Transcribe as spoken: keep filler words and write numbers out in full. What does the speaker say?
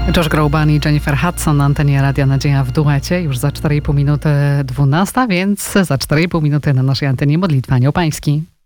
Josh Groban i Jennifer Hudson na antenie Radia Nadzieja w duecie. Już za cztery i pół minuty dwunasta, więc za cztery i pół minuty na naszej antenie modlitwa Anioł Pański.